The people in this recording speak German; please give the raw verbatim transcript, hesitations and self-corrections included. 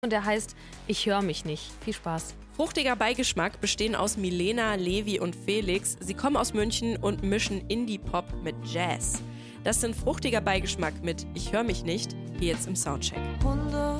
Und der heißt Ich höre mich nicht. Viel Spaß. Fruchtiger Beigeschmack bestehen aus Milena, Levi und Felix. Sie kommen aus München und mischen Indie-Pop mit Jazz. Das sind Fruchtiger Beigeschmack mit Ich höre mich nicht, hier jetzt im Soundcheck. Hunde